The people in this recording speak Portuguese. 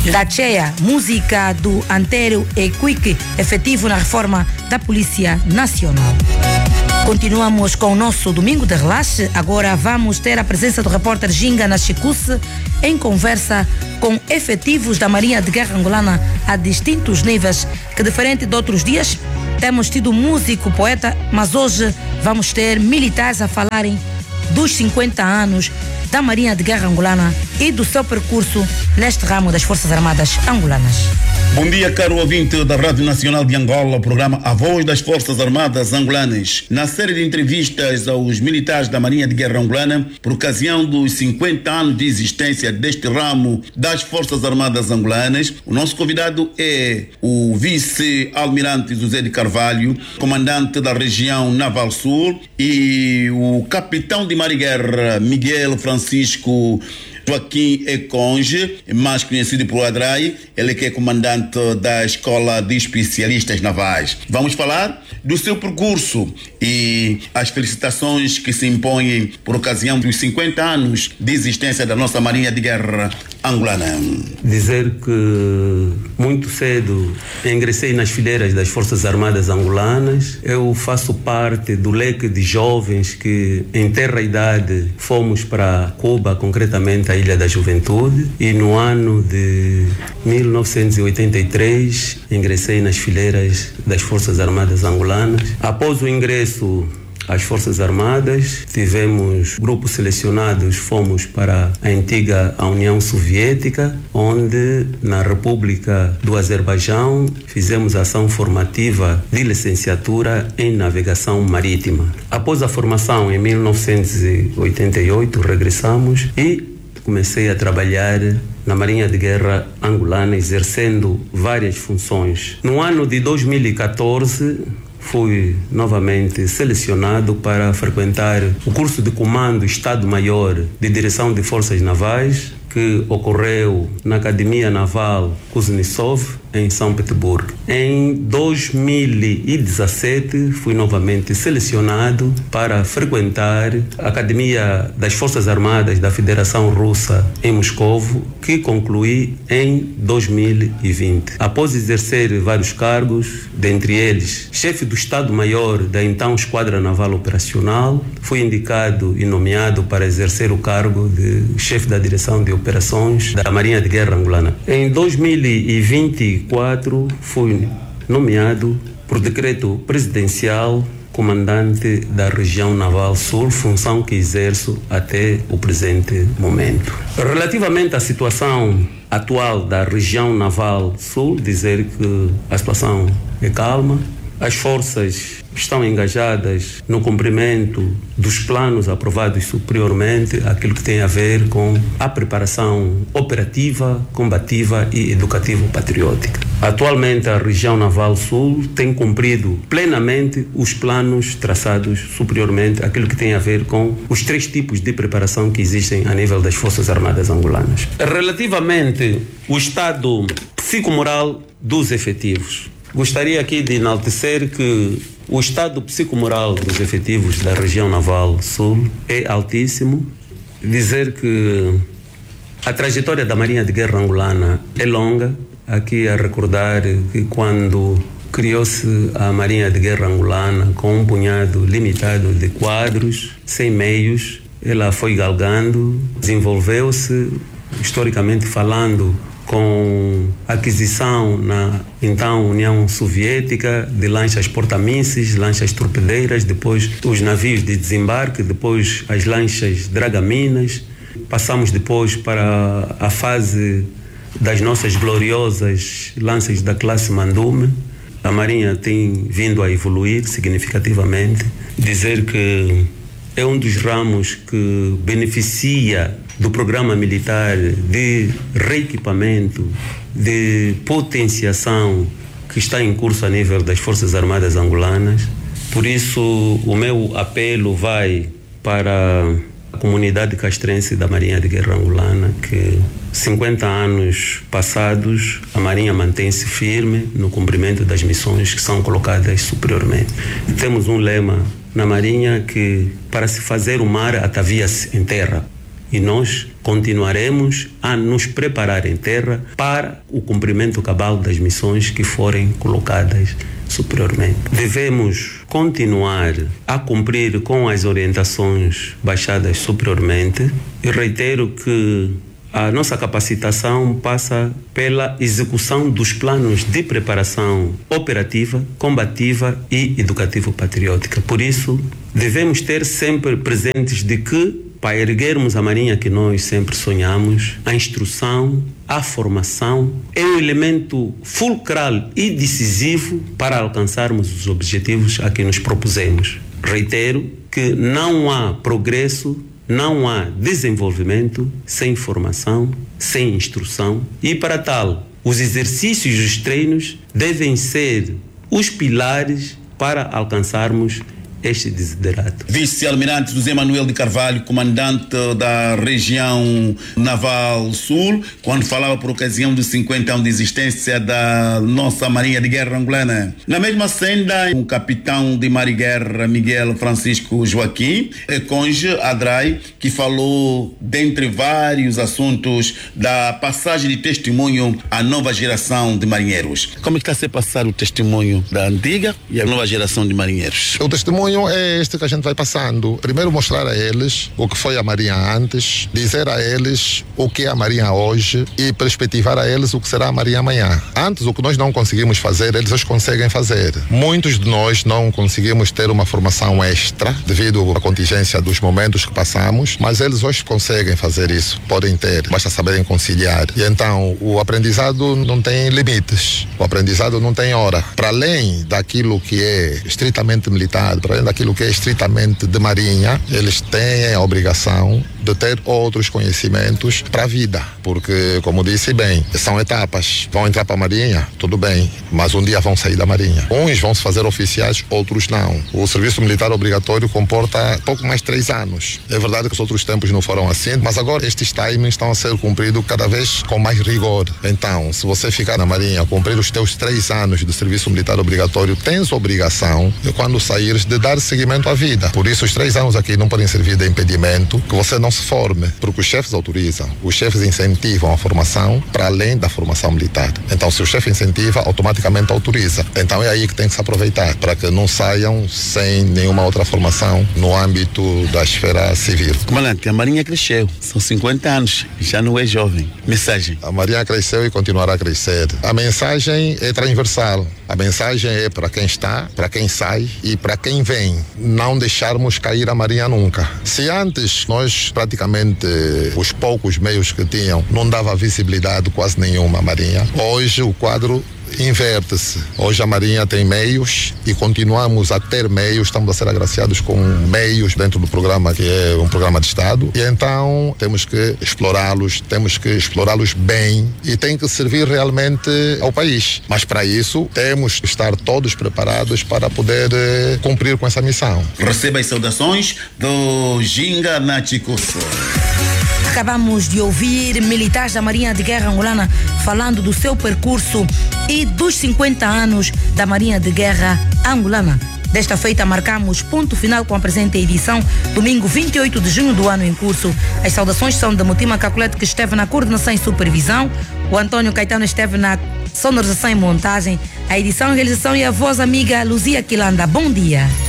da CEA, música do Antero e Quick, efetivo na reforma da Polícia Nacional. Continuamos com o nosso Domingo de Relaxe. Agora vamos ter a presença do repórter Ginga Nachikusse em conversa com efetivos da Marinha de Guerra Angolana a distintos níveis, que diferente de outros dias, temos tido músico, poeta, mas hoje vamos ter militares a falarem dos 50 anos da Marinha de Guerra Angolana e do seu percurso neste ramo das Forças Armadas Angolanas. Bom dia, caro ouvinte da Rádio Nacional de Angola, o programa A Voz das Forças Armadas Angolanas. Na série de entrevistas aos militares da Marinha de Guerra Angolana, por ocasião dos 50 anos de existência deste ramo das Forças Armadas Angolanas, o nosso convidado é o vice-almirante José de Carvalho, comandante da região Naval Sul, e o capitão de mar e guerra Miguel Francisco Joaquim Econge, mais conhecido por Adrai, ele que é comandante da Escola de Especialistas Navais. Vamos falar do seu percurso e as felicitações que se impõem por ocasião dos 50 anos de existência da nossa Marinha de Guerra Angolana. Dizer que muito cedo ingressei nas fileiras das Forças Armadas Angolanas. Eu faço parte do leque de jovens que em terra idade fomos para Cuba, concretamente a Ilha da Juventude, e no ano de 1983 ingressei nas fileiras das Forças Armadas Angolanas. Após o ingresso às Forças Armadas, tivemos grupos selecionados, fomos para a antiga União Soviética, onde na República do Azerbaijão fizemos ação formativa de licenciatura em navegação marítima. Após a formação, em 1988, regressamos e comecei a trabalhar na Marinha de Guerra Angolana, exercendo várias funções. No ano de 2014, fui novamente selecionado para frequentar o curso de Comando Estado-Maior de Direção de Forças Navais, que ocorreu na Academia Naval Kuznetsov, em São Petersburgo. Em 2017, fui novamente selecionado para frequentar a Academia das Forças Armadas da Federação Russa em Moscovo, que concluí em 2020. Após exercer vários cargos, dentre eles chefe do Estado-Maior da então Esquadra Naval Operacional, fui indicado e nomeado para exercer o cargo de chefe da Direção de Operações da Marinha de Guerra Angolana. Em 2024, fui nomeado por decreto presidencial comandante da região Naval Sul, função que exerço até o presente momento. Relativamente à situação atual da região Naval Sul, dizer que a situação é calma, as forças estão engajadas no cumprimento dos planos aprovados superiormente, aquilo que tem a ver com a preparação operativa, combativa e educativo-patriótica. Atualmente, a região Naval Sul tem cumprido plenamente os planos traçados superiormente, aquilo que tem a ver com os 3 tipos de preparação que existem a nível das Forças Armadas Angolanas. Relativamente ao estado psicomoral dos efetivos, gostaria aqui de enaltecer que o estado psicomoral dos efetivos da região Naval Sul é altíssimo. Dizer que a trajetória da Marinha de Guerra Angolana é longa. Aqui a recordar que quando criou-se a Marinha de Guerra Angolana com um punhado limitado de quadros, sem meios, ela foi galgando, desenvolveu-se, historicamente falando, com aquisição na então União Soviética de lanchas porta-mísseis, lanchas torpedeiras, depois os navios de desembarque, depois as lanchas dragaminas. Passamos depois para a fase das nossas gloriosas lanças da classe Mandume. A Marinha tem vindo a evoluir significativamente. Dizer que é um dos ramos que beneficia do programa militar de reequipamento, de potenciação que está em curso a nível das Forças Armadas Angolanas. Por isso, o meu apelo vai para a comunidade castrense da Marinha de Guerra Angolana, que 50 anos passados, a Marinha mantém-se firme no cumprimento das missões que são colocadas superiormente. Temos um lema na Marinha que, para se fazer o mar, atavia-se em terra. e nós continuaremos a nos preparar em terra para o cumprimento cabal das missões que forem colocadas superiormente. Devemos continuar a cumprir com as orientações baixadas superiormente e reitero que a nossa capacitação passa pela execução dos planos de preparação operativa, combativa e educativo-patriótica. Por isso, devemos ter sempre presentes de que, para erguermos a Marinha que nós sempre sonhamos, a instrução, a formação é um elemento fulcral e decisivo para alcançarmos os objetivos a que nos propusemos. Reitero que não há progresso, não há desenvolvimento sem formação, sem instrução, e para tal, os exercícios e os treinos devem ser os pilares para alcançarmos este desiderato. Vice-almirante José Manuel de Carvalho, comandante da região Naval Sul, quando falava por ocasião dos 50 anos de existência da nossa Marinha de Guerra angolana. Na mesma senda, o capitão de Mar e Guerra, Miguel Francisco Joaquim, conge Adrai, que falou, dentre vários assuntos, da passagem de testemunho à nova geração de marinheiros. Como é que está a ser passado o testemunho da antiga e a nova geração de marinheiros? O testemunho é este que a gente vai passando. Primeiro mostrar a eles o que foi a Marinha antes, dizer a eles o que é a Marinha hoje e perspectivar a eles o que será a Marinha amanhã. Antes, o que nós não conseguimos fazer, eles hoje conseguem fazer. Muitos de nós não conseguimos ter uma formação extra devido à contingência dos momentos que passamos, mas eles hoje conseguem fazer isso, podem ter, basta saberem conciliar. E então, o aprendizado não tem limites, o aprendizado não tem hora. Para além daquilo que é estritamente militar, para além daquilo que é estritamente de marinha, eles têm a obrigação de ter outros conhecimentos para a vida, porque, como disse bem, são etapas. Vão entrar para a marinha, tudo bem, mas um dia vão sair da marinha. Uns vão se fazer oficiais, outros não. O serviço militar obrigatório comporta pouco mais de 3 anos. É verdade que os outros tempos não foram assim, mas agora estes timings estão a ser cumpridos cada vez com mais rigor. Então, se você ficar na marinha, cumprir os teus 3 anos de serviço militar obrigatório, tens obrigação de, quando saíres, de dar seguimento à vida. Por isso, os 3 anos aqui não podem servir de impedimento que você não se forme, porque os chefes autorizam, os chefes incentivam a formação para além da formação militar. Então, se o chefe incentiva, automaticamente autoriza. Então, é aí que tem que se aproveitar, para que não saiam sem nenhuma outra formação no âmbito da esfera civil. Comandante, a Marinha cresceu, são 50 anos, já não é jovem. Mensagem? A Marinha cresceu e continuará a crescer. A mensagem é transversal. A mensagem é para quem está, para quem sai e para quem vem. Não deixarmos cair a Marinha nunca. Se antes nós praticamente os poucos meios que tinham não dava visibilidade quase nenhuma à Marinha, hoje o quadro inverte-se. Hoje a Marinha tem meios e continuamos a ter meios, estamos a ser agraciados com meios dentro do programa que é um programa de Estado, e então temos que explorá-los bem e tem que servir realmente ao país. Mas para isso temos que estar todos preparados para poder cumprir com essa missão. Receba as saudações do Ginga Nachikoso. Acabamos de ouvir militares da Marinha de Guerra angolana falando do seu percurso e dos 50 anos da Marinha de Guerra angolana. Desta feita, marcamos ponto final com a presente edição, domingo 28 de junho do ano em curso. As saudações são da Mutima Caculete, que esteve na coordenação e supervisão. O Antônio Caetano esteve na sonorização e montagem. A edição e realização e a voz amiga Luzia Quilanda. Bom dia.